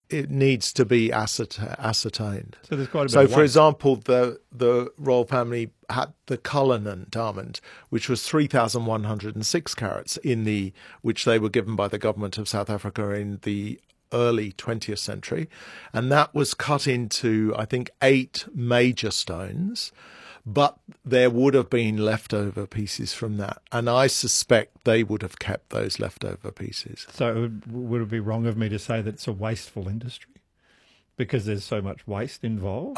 it needs to be ascertained. So there's quite a bit So, of for weight. example, the royal family had the Cullinan diamond, which was 3,106 carats which they were given by the government of South Africa in the early 20th century, and that was cut into, I think, 8 major stones. But there would have been leftover pieces from that, and I suspect they would have kept those leftover pieces. So would it be wrong of me to say that it's a wasteful industry because there's so much waste involved?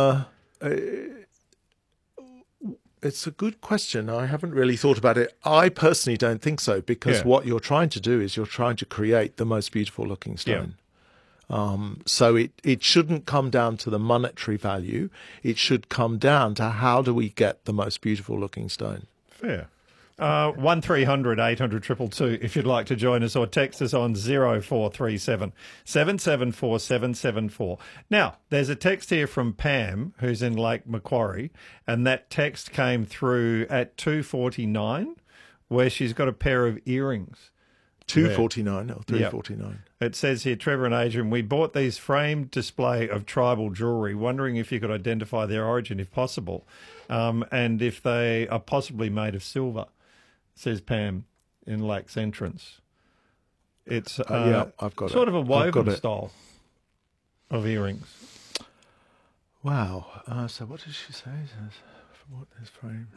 It's a good question. I haven't really thought about it. I personally don't think so, because what you're trying to do is you're trying to create the most beautiful looking stone. So it shouldn't come down to the monetary value. It should come down to how do we get the most beautiful looking stone. Fair. 1300 800 222 if you'd like to join us, or text us on 0437 774 774. Now, there's a text here from Pam, who's in Lake Macquarie, and that text came through at 2:49, where she's got a pair of earrings. 249 or 349. Yep. It says here, Trevor and Adrian, we bought these framed display of tribal jewellery, wondering if you could identify their origin if possible, and if they are possibly made of silver, says Pam in Lake's entrance. It's I've got sort it. of a woven style of earrings. Wow. So what does she say? What is frame?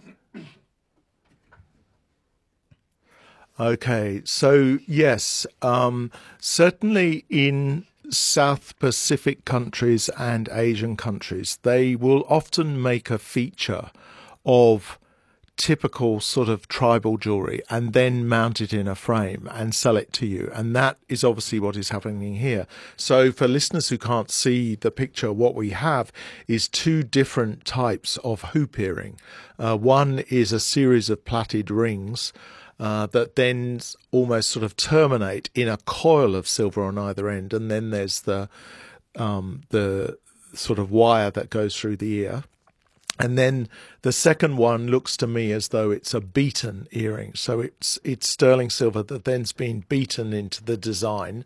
Okay, so yes, certainly in South Pacific countries and Asian countries, they will often make a feature of typical sort of tribal jewelry and then mount it in a frame and sell it to you. And that is obviously what is happening here. So for listeners who can't see the picture, what we have is 2 different types of hoop earring. One is a series of plaited rings that then almost sort of terminate in a coil of silver on either end, and then there's the sort of wire that goes through the ear. And then the second one looks to me as though it's a beaten earring, so it's sterling silver that then's been beaten into the design,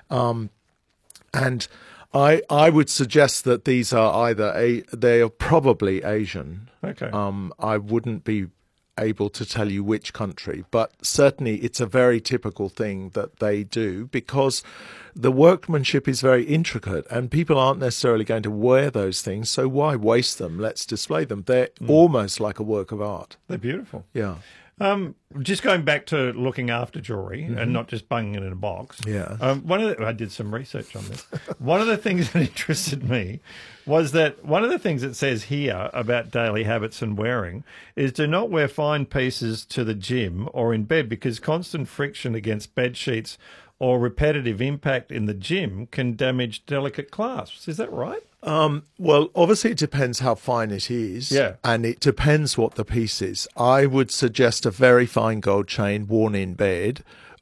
and I would suggest that these are they are probably Asian. Okay. I wouldn't be able to tell you which country, but certainly it's a very typical thing that they do, because the workmanship is very intricate and people aren't necessarily going to wear those things, so why waste them? Let's display them. They're almost like a work of art. They're beautiful. Yeah. Just going back to looking after jewellery and not just bunging it in a box. Yeah. I did some research on this. One of the things that interested me was that one of the things it says here about daily habits and wearing is do not wear fine pieces to the gym or in bed, because constant friction against bed sheets or repetitive impact in the gym can damage delicate clasps. Is that right? Well, obviously it depends how fine it is, and it depends what the piece is. I would suggest a very fine gold chain worn in bed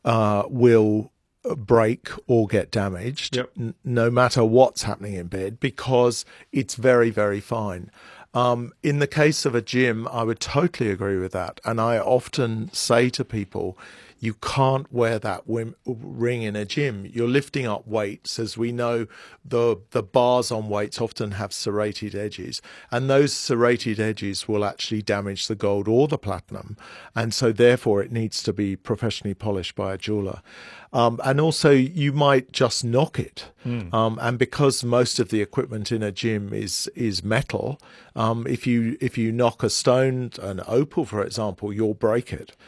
will break or get damaged, no matter what's happening in bed, because it's very, very fine. In the case of a gym, I would totally agree with that, and I often say to people, you can't wear that ring in a gym. You're lifting up weights. As we know, the bars on weights often have serrated edges, and those serrated edges will actually damage the gold or the platinum, and so therefore it needs to be professionally polished by a jeweler. And also you might just knock it, and because most of the equipment in a gym is metal, if you knock a stone, an opal for example, you'll break it.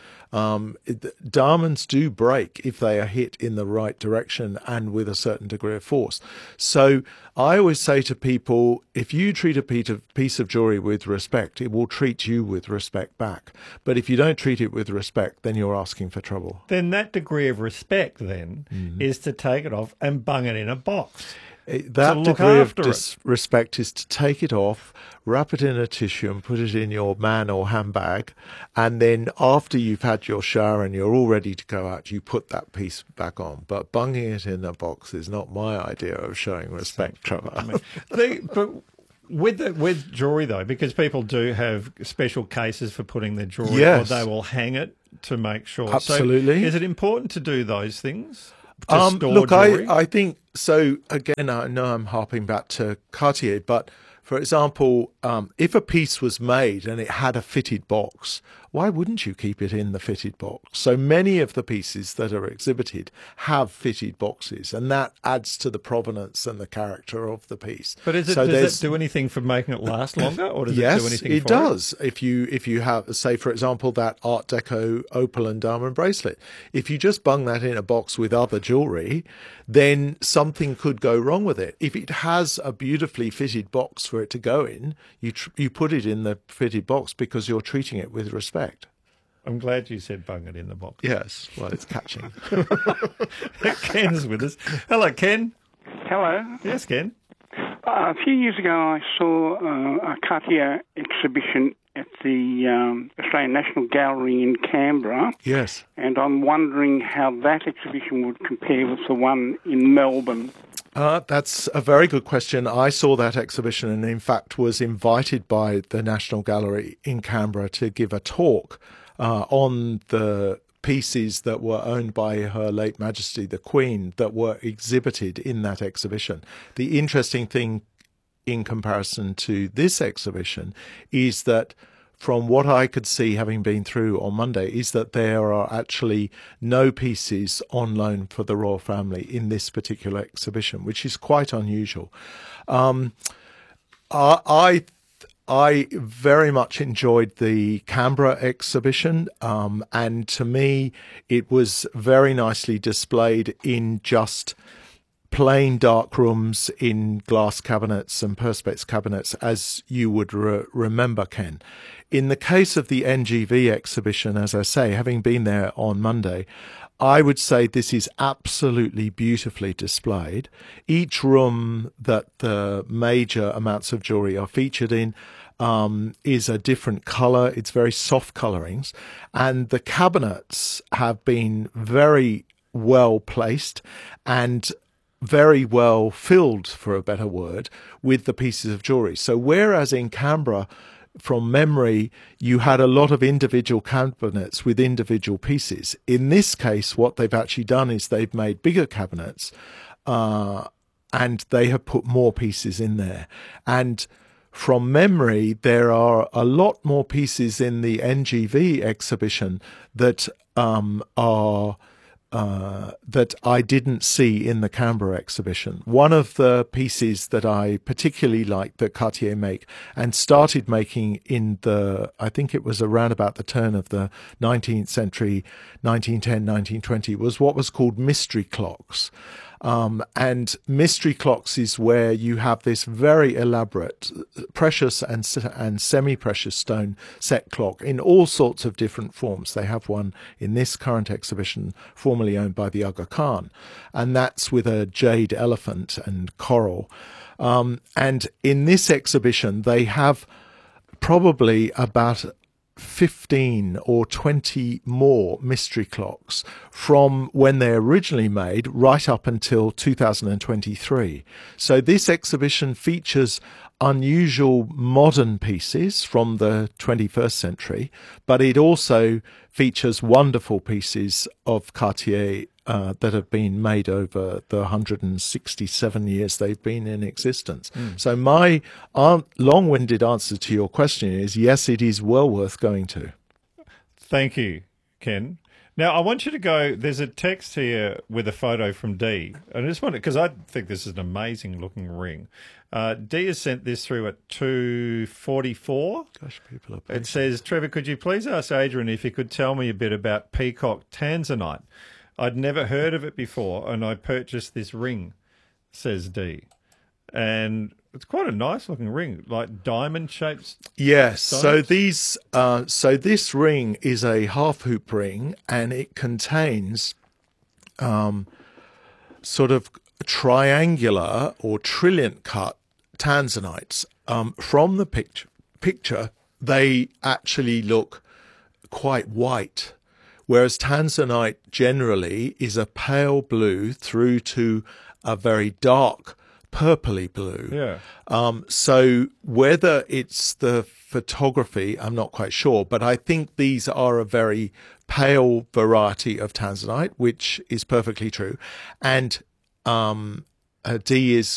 Diamonds do break if they are hit in the right direction and with a certain degree of force. So I always say to people, if you treat a piece of jewelry with respect, it will treat you with respect back. But if you don't treat it with respect, then you're asking for trouble. Then that degree of respect then is to take it off and bung it in a box. That degree of disrespect is to take it off, wrap it in a tissue and put it in your man or handbag, and then after you've had your shower and you're all ready to go out, you put that piece back on. But bunging it in a box is not my idea of showing respect, Trevor. But with jewellery though, because people do have special cases for putting their jewellery, or they will hang it to make sure. Absolutely. So is it important to do those things? To store look, jewellery? I think So again, I know I'm harping back to Cartier, but for example, if a piece was made and it had a fitted box, why wouldn't you keep it in the fitted box? So many of the pieces that are exhibited have fitted boxes, and that adds to the provenance and the character of the piece. But does it do anything for making it last longer, or does it do anything? Yes, it does. If you have, say, for example, that Art Deco opal and diamond bracelet, if you just bung that in a box with other jewelry, then something could go wrong with it. If it has a beautifully fitted box for it to go in, you put it in the fitted box because you're treating it with respect. I'm glad you said bung it in the box. Yes, well, it's catching. Ken's with us. Hello, Ken. Hello. Yes, Ken. A few years ago, I saw a Cartier exhibition at the Australian National Gallery in Canberra. Yes. And I'm wondering how that exhibition would compare with the one in Melbourne. That's a very good question. I saw that exhibition and, in fact, was invited by the National Gallery in Canberra to give a talk on the pieces that were owned by Her Late Majesty the Queen that were exhibited in that exhibition. The interesting thing in comparison to this exhibition is that, from what I could see, having been through on Monday, is that there are actually no pieces on loan for the royal family in this particular exhibition, which is quite unusual. I very much enjoyed the Canberra exhibition, and to me, it was very nicely displayed in just plain dark rooms in glass cabinets and perspex cabinets, as you would remember, Ken. In the case of the NGV exhibition, as I say, having been there on Monday, I would say this is absolutely beautifully displayed. Each room that the major amounts of jewellery are featured in is a different colour. It's very soft colourings. And the cabinets have been very well placed and very well filled, for a better word, with the pieces of jewellery. So whereas in Canberra, from memory, you had a lot of individual cabinets with individual pieces. In this case, what they've actually done is they've made bigger cabinets and they have put more pieces in there. And from memory, there are a lot more pieces in the NGV exhibition that that I didn't see in the Canberra exhibition. One of the pieces that I particularly liked that Cartier make and started making in the, I think it was around about the turn of the 19th century, 1910, 1920, was what was called mystery clocks. And mystery clocks is where you have this very elaborate precious and semi-precious stone set clock in all sorts of different forms. They have one in this current exhibition, formerly owned by the Aga Khan, and that's with a jade elephant and coral. And in this exhibition, they have probably about 15 or 20 more mystery clocks from when they originally made right up until 2023. So this exhibition features unusual modern pieces from the 21st century, but it also features wonderful pieces of Cartier that have been made over the 167 years they've been in existence. So my long-winded answer to your question is yes, it is well worth going to. Thank you, Ken. Now, I want you to go, there's a text here with a photo from Dee. And I just wanted, because I think this is an amazing looking ring. Dee has sent this through at 2:44. Gosh, people are patient. It says, Trevor, could you please ask Adrian if he could tell me a bit about peacock tanzanite? I'd never heard of it before, and I purchased this ring, says Dee. And it's quite a nice looking ring, like diamond shaped. Yes. stones. So this ring is a half hoop ring, and it contains sort of triangular or trilliant cut tanzanites. From the picture, they actually look quite white, whereas tanzanite generally is a pale blue through to a very dark purpley blue. Yeah. So whether it's the photography, I'm not quite sure, but I think these are a very pale variety of tanzanite, which is perfectly true. And D is